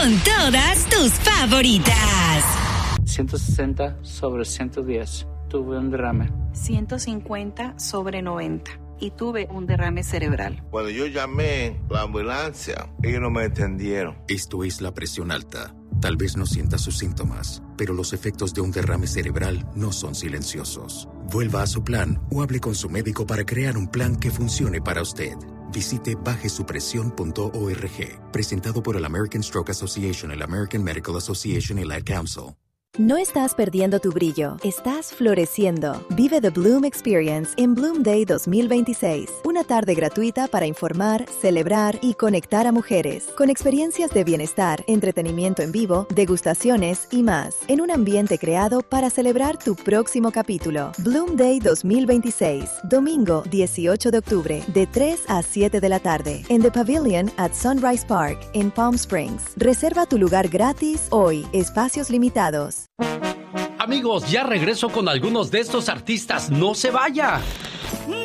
con todas tus favoritas. 160/110. Tuve un derrame. 150/90. Y tuve un derrame cerebral. Cuando yo llamé la ambulancia, ellos no me entendieron. Esto es la presión alta. Tal vez no sienta sus síntomas, pero los efectos de un derrame cerebral no son silenciosos. Vuelva a su plan o hable con su médico para crear un plan que funcione para usted. Visite bajesupresión.org. Presentado por el American Stroke Association, el American Medical Association y la Ad Council. No estás perdiendo tu brillo, estás floreciendo. Vive The Bloom Experience en Bloom Day 2026. Una tarde gratuita para informar, celebrar y conectar a mujeres. Con experiencias de bienestar, entretenimiento en vivo, degustaciones y más. En un ambiente creado para celebrar tu próximo capítulo. Bloom Day 2026. Domingo 18 de octubre, de 3 a 7 de la tarde. En The Pavilion at Sunrise Park, en Palm Springs. Reserva tu lugar gratis hoy. Espacios limitados. Amigos, ya regreso con algunos de estos artistas. ¡No se vaya!